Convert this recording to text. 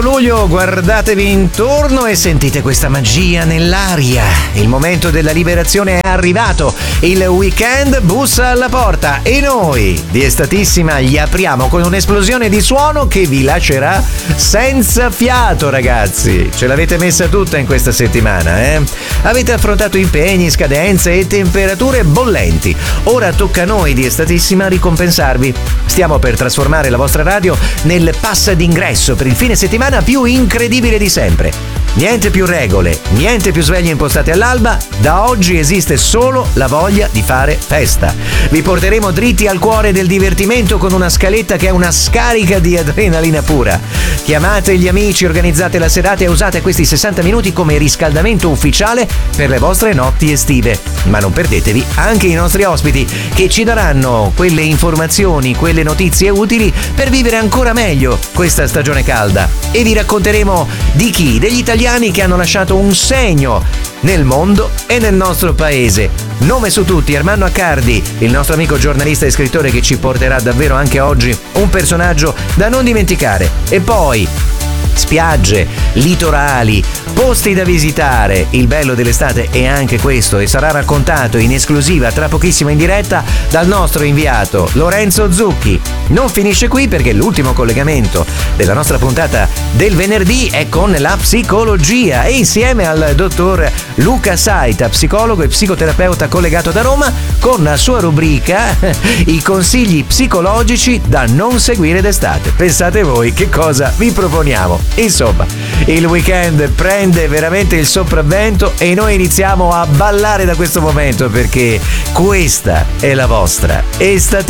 Luglio, guardatevi intorno e sentite questa magia nell'aria. Il momento della liberazione è arrivato. Il weekend bussa alla porta e noi di Estatissima gli apriamo con un'esplosione di suono che vi lascerà senza fiato, ragazzi. Ce l'avete messa tutta in questa settimana, eh? Avete affrontato impegni, scadenze e temperature bollenti. Ora tocca a noi di Estatissima ricompensarvi. Stiamo per trasformare la vostra radio nel pass d'ingresso per il fine settimana più incredibile di sempre. Niente più regole, niente più sveglie impostate all'alba, da oggi esiste solo la voglia di fare festa. Vi porteremo dritti al cuore del divertimento con una scaletta che è una scarica di adrenalina pura. Chiamate gli amici, organizzate la serata e usate questi 60 minuti come riscaldamento ufficiale per le vostre notti estive. Ma non perdetevi anche i nostri ospiti che ci daranno quelle informazioni, quelle notizie utili per vivere ancora meglio questa stagione calda. E vi racconteremo di chi? Degli italiani che hanno lasciato un segno nel mondo e nel nostro paese. Nome su tutti, Armando Accardi, il nostro amico giornalista e scrittore che ci porterà davvero anche oggi un personaggio da non dimenticare. E poi spiagge, litorali, posti da visitare. Il bello dell'estate è anche questo e sarà raccontato in esclusiva tra pochissimo in diretta dal nostro inviato Lorenzo Zucchi. Non finisce qui perché l'ultimo collegamento della nostra puntata del venerdì è con la psicologia e insieme al dottor Luca Saita, psicologo e psicoterapeuta collegato da Roma, con la sua rubrica I consigli psicologici da non seguire d'estate. Pensate voi che cosa vi proponiamo. Insomma, il weekend prende veramente il sopravvento e noi iniziamo a ballare da questo momento perché questa è la vostra Estatissima.